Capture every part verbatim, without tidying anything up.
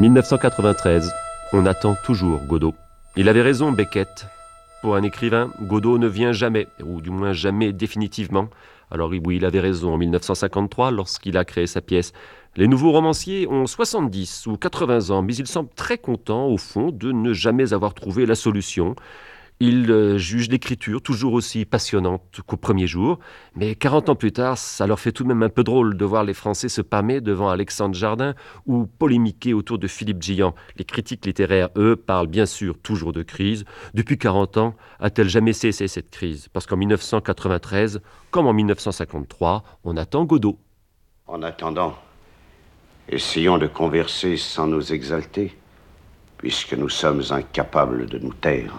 mille neuf cent quatre-vingt-treize, on attend toujours Godot. Il avait raison, Beckett. Pour un écrivain, Godot ne vient jamais, ou du moins jamais définitivement. Alors oui, il avait raison en mille neuf cent cinquante-trois lorsqu'il a créé sa pièce. Les nouveaux romanciers ont soixante-dix ou quatre-vingts ans, mais ils semblent très contents, au fond, de ne jamais avoir trouvé la solution. Ils euh, jugent l'écriture toujours aussi passionnante qu'au premier jour, mais quarante ans plus tard, ça leur fait tout de même un peu drôle de voir les Français se pâmer devant Alexandre Jardin ou polémiquer autour de Philippe Gillian. Les critiques littéraires, eux, parlent bien sûr toujours de crise. Depuis quarante ans, a-t-elle jamais cessé cette crise? Parce qu'en mille neuf cent quatre-vingt-treize, comme en mille neuf cent cinquante-trois, on attend Godot. En attendant, essayons de converser sans nous exalter, puisque nous sommes incapables de nous taire.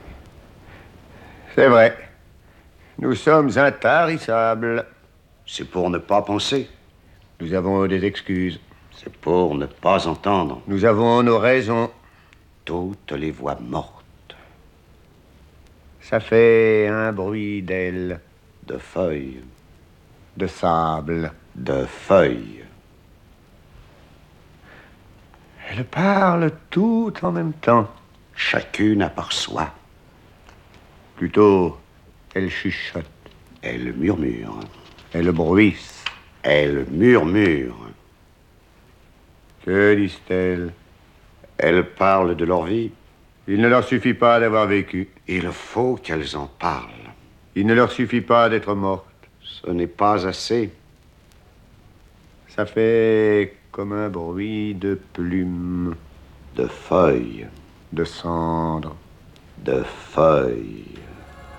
C'est vrai. Nous sommes intarissables. C'est pour ne pas penser. Nous avons des excuses. C'est pour ne pas entendre. Nous avons nos raisons. Toutes les voix mortes. Ça fait un bruit d'ailes. De feuilles. De sable. De feuilles. Elles parlent toutes en même temps. Chacune à part soi. Plutôt, elles chuchotent. Elles murmurent. Elles bruissent. Elles murmurent. Que disent-elles? Elles parlent de leur vie. Il ne leur suffit pas d'avoir vécu. Il faut qu'elles en parlent. Il ne leur suffit pas d'être mortes. Ce n'est pas assez. Ça fait comme un bruit de plumes. De feuilles. De cendres. De feuilles.